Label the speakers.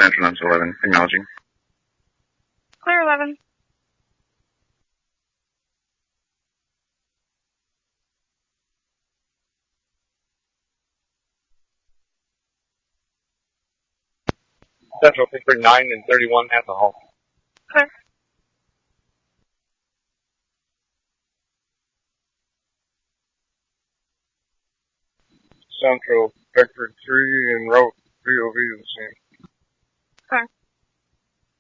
Speaker 1: San Fernando 11, acknowledging.
Speaker 2: Clear 11.
Speaker 3: Central Pittsburgh 9 and 31 at the hall.
Speaker 2: Clear.
Speaker 3: Central Bedford 3 and route VOV the same.